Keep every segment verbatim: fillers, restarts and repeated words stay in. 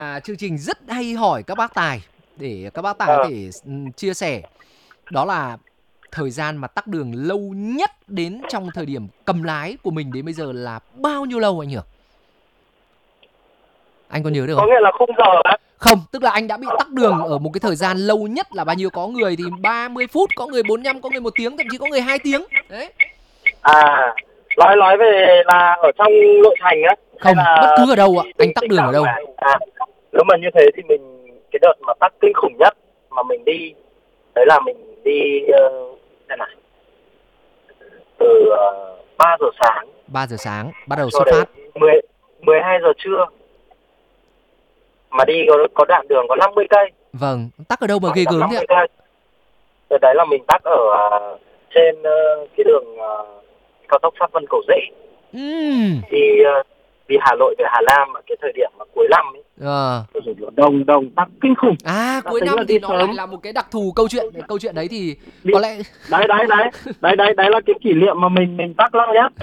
À, chương trình rất hay hỏi các bác tài để các bác tài có Ờ. thể ừm, chia sẻ. Đó là thời gian mà tắc đường lâu nhất đến trong thời điểm cầm lái của mình đến bây giờ là bao nhiêu lâu anh nhỉ? Anh có nhớ được Có không? nghĩa là khung giờ á. Không, tức là anh đã bị tắc đường ở một cái thời gian lâu nhất là bao nhiêu? Có người thì ba mươi phút, có người bốn mươi lăm, có người một tiếng, thậm chí có người hai tiếng. Đấy. À, nói nói về là ở trong nội thành á, hay Không, là bất cứ ở đâu ạ. đi Anh tắc tỉnh đường ở nào đâu? mà à, nếu mà như thế thì mình cái đợt mà tắc kinh khủng nhất mà mình đi đấy là mình đi uh, xem nào, từ uh, ba giờ sáng ba giờ sáng bắt đầu cho xuất đến phát. mười mười hai giờ trưa, mà đi có, có đoạn đường có năm mươi cây. Vâng, tắc ở đâu mà ghê gớm thế ạ? năm mươi cây. Rồi đấy là mình tắc ở uh, trên uh, cái đường uh, cao tốc Pháp Vân Cầu Giấy. Ừm. Đi uh, đi Hà Nội về Hà Nam ở cái thời điểm mà cuối năm ấy. Ờ. Đồng đồng tắc kinh khủng. À, Đã cuối tính là năm đi thì nó sớm. lại là một cái đặc thù câu chuyện. Câu chuyện đấy thì Đi. có lẽ Đấy đấy đấy. Đấy đấy đấy là cái kỷ niệm mà mình mình tắc lâu nhất.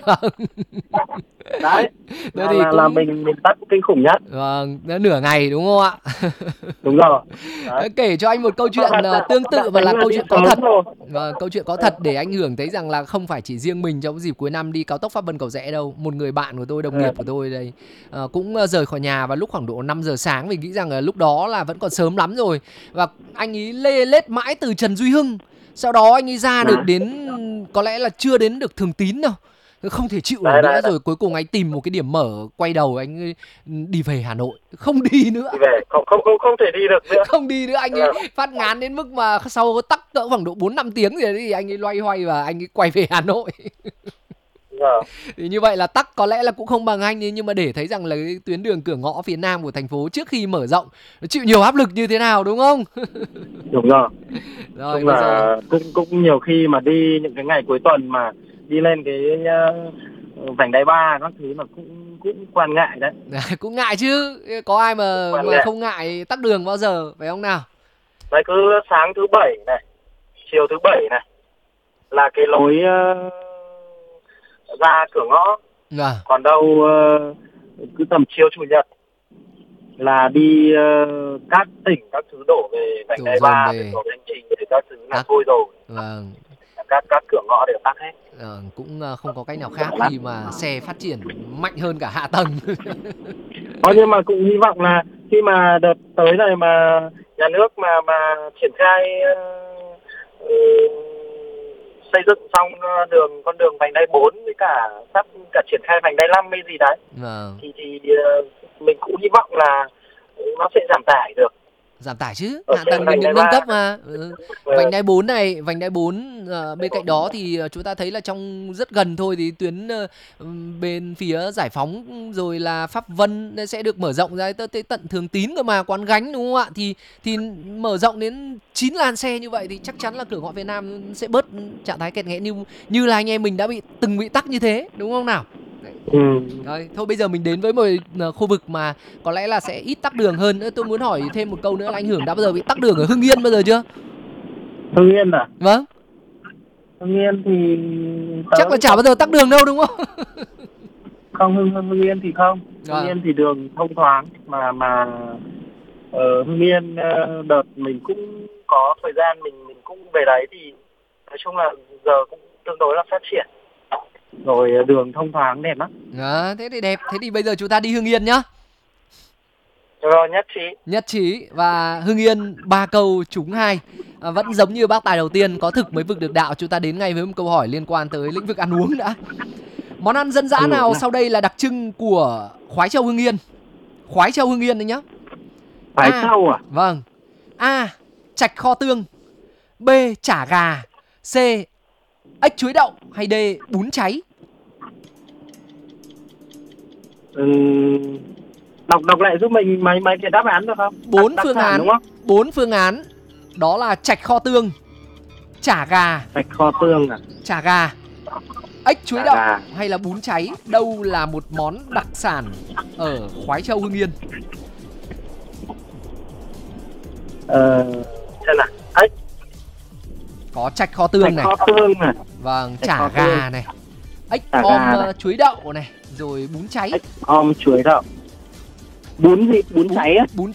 Đấy. Thế Là thì là, là cũng mình mình tắc kinh khủng nhất. vâng, nửa ngày đúng không ạ? Đúng rồi. Đấy. Kể cho anh một câu chuyện Đã, đã, tương đã tự và tính là là câu đi chuyện có sớm thật. rồi. Và câu chuyện có thật để anh hưởng thấy rằng là không phải chỉ riêng mình trong dịp cuối năm đi cao tốc Pháp Vân Cầu Giẽ đâu. Một người bạn của tôi, đồng nghiệp của tôi đây, à, cũng rời khỏi nhà vào lúc khoảng độ năm giờ sáng. Mình nghĩ rằng là lúc đó là vẫn còn sớm lắm rồi. Và anh ấy lê lết mãi từ Trần Duy Hưng. Sau đó anh ấy ra được đến, có lẽ là chưa đến được Thường Tín đâu. Không thể chịu nổi Đấy, nữa đấy, đấy. rồi cuối cùng anh tìm một cái điểm mở quay đầu, anh đi về Hà Nội, không đi nữa. Đi về không không không không thể đi được nữa. Không đi nữa, anh ấy phát ngán đến mức mà sau có tắc cỡ khoảng độ bốn năm tiếng gì đấy thì anh ấy loay hoay và anh ấy quay về Hà Nội. Dạ. Thì như vậy là tắc có lẽ là cũng không bằng anh ấy, nhưng mà để thấy rằng là cái tuyến đường cửa ngõ phía nam của thành phố trước khi mở rộng nó chịu nhiều áp lực như thế nào, đúng không? Đúng rồi. Rồi Chung bây là giờ cũng cũng nhiều khi mà đi những cái ngày cuối tuần mà đi lên cái uh, vành đai ba các thứ là cũng cũng quan ngại đấy. cũng ngại chứ, có ai mà Quan mà ngại. không ngại tắc đường bao giờ, phải không nào? Đấy, cứ sáng thứ bảy này, chiều thứ bảy này là cái lối uh, ra cửa ngõ. À. Còn đâu uh, cứ tầm chiều chủ nhật là đi uh, các tỉnh các thứ đổ về vành đai ba, về cầu Thanh Trì thì các thứ là các... thôi rồi. Vâng. Các các cửa ngõ đều tắc hết. Ờ, cũng không có cách nào khác khi mà xe phát triển mạnh hơn cả hạ tầng. Ờ, nhưng mà cũng hy vọng là khi mà đợt tới này mà nhà nước mà mà triển khai uh, xây dựng xong đường con đường vành đai bốn với cả sắp cả triển khai vành đai năm hay gì đấy, vâng. thì thì uh, mình cũng hy vọng là nó sẽ giảm tải được. Giảm tải chứ, hạ tầng mình được nâng cấp mà. Ừ. Vành đai bốn này, vành đai bốn uh, bên cạnh đó thì chúng ta thấy là trong rất gần thôi thì tuyến uh, bên phía Giải Phóng rồi là Pháp Vân sẽ được mở rộng ra tới tận Thường Tín cơ mà, Quán Gánh, đúng không ạ? Thì thì mở rộng đến chín làn xe như vậy thì chắc chắn là cửa ngõ phía Nam sẽ bớt trạng thái kẹt nghẽn như như là anh em mình đã bị từng bị tắc như thế, đúng không nào? Ừ. Rồi, thôi bây giờ mình đến với một khu vực mà có lẽ là sẽ ít tắc đường hơn. Tôi muốn hỏi thêm một câu nữa là anh Hưởng đã bao giờ bị tắc đường ở Hưng Yên bao giờ chưa? Hưng Yên à? Vâng. Hưng Yên thì chắc là chả bao giờ tắc đường đâu, đúng không? Không, Hưng, Hưng Yên thì không. Hưng Yên thì đường thông thoáng mà mà ở Hưng Yên đợt mình cũng có thời gian mình mình cũng về đấy thì nói chung là giờ cũng tương đối là phát triển. Rồi đường thông thoáng đẹp lắm. À, thế thì đẹp. Thế thì bây giờ chúng ta đi Hưng Yên nhá. Rồi, nhất trí. Nhất trí. Và Hưng Yên ba câu trúng hai. À, vẫn giống như bác tài đầu tiên, có thực mới vực được đạo. Chúng ta đến ngay với một câu hỏi liên quan tới lĩnh vực ăn uống đã. Món ăn dân dã nào sau đây là đặc trưng của Khoái Châu Hưng Yên? Khoái Châu Hưng Yên đấy nhá. Khoái Châu à? Vâng. A. Chạch kho tương. B. Chả gà. C. Ếch chuối đậu. Hay D. Bún cháy. Ừ, đọc đọc lại giúp mình mấy mấy cái đáp án được không? Bốn Đáp, phương đáp án, đúng không? bốn phương án đó là chạch kho tương, chả gà, chạch kho tương à, chả gà, ếch chuối đậu hay là bún cháy. Đâu là một món đặc sản ở Khoái Châu Hưng Yên? Ờ, xem nào, ếch. Có chạch kho tương chạch này, kho tương này, vâng, chả gà tương này, ếch chả om này. chuối đậu này, rồi bún cháy. Ếch om chuối đậu. Bún gì? Bún, bún cháy á? Bún